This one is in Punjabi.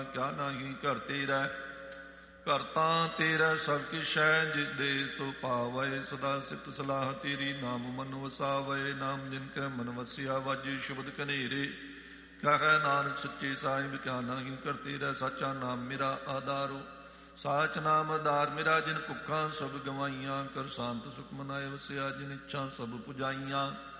ਕਿਆ ਨਾਹੀ ਘਰ ਤੇਰਾ। ਘਰ ਤਾਂ ਤੇਰਾ ਸਭ ਕਿਛ ਹੈ, ਜਿਸ ਦੇ ਸੋ ਪਾਵੈ। ਸਦਾ ਸਿਫਤ ਸਲਾਹ ਤੇਰੀ, ਨਾਮ ਮਨ ਵਸਾਵੈ। ਨਾਮ ਜਿਨ ਕੈ ਮਨ ਵਸਿਆ, ਵਾਜੇ ਸ਼ਬਦ ਕਨੇਰੇ। ਕਹੈ ਨਾਨਕ ਸੱਚੇ ਸਾਹਿਬ, ਕਿਆ ਨਾਹੀ ਘਰ ਤੇਰਾ। ਸਾਚਾ ਨਾਮ ਮੇਰਾ ਆਧਾਰੋ, ਸਾਚ ਨਾਮ ਆਧਾਰ ਮੇਰਾ। ਜਿਨ ਭੁੱਖਾਂ ਸਭ ਗਵਾਈਆਂ, ਕਰ ਸ਼ਾਂਤ ਸੁਖ ਮਨਾਏ ਵਸਿਆ। ਜਿਨ ਇੱਛਾ ਸਭ ਪੁਜਾਈਆਂ,